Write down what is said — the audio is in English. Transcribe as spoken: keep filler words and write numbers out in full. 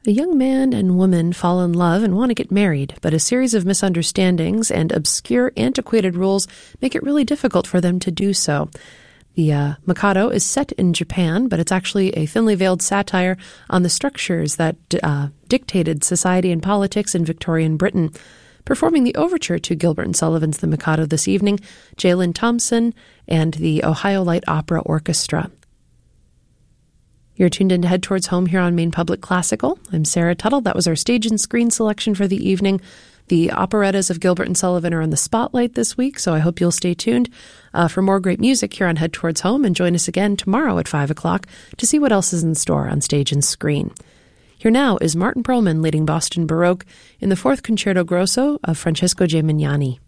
A young man and woman fall in love and want to get married, but a series of misunderstandings and obscure, antiquated rules make it really difficult for them to do so. The uh, Mikado is set in Japan, but it's actually a thinly veiled satire on the structures that uh, dictated society and politics in Victorian Britain. Performing the overture to Gilbert and Sullivan's The Mikado this evening, Jalen Thompson and the Ohio Light Opera Orchestra. You're tuned in to Head Towards Home here on Maine Public Classical. I'm Sarah Tuttle. That was our stage and screen selection for the evening. The operettas of Gilbert and Sullivan are in the spotlight this week, so I hope you'll stay tuned uh, for more great music here on Head Towards Home, and join us again tomorrow at five o'clock to see what else is in store on stage and screen. Here now is Martin Perlman leading Boston Baroque in the fourth Concerto Grosso of Francesco Gimignani.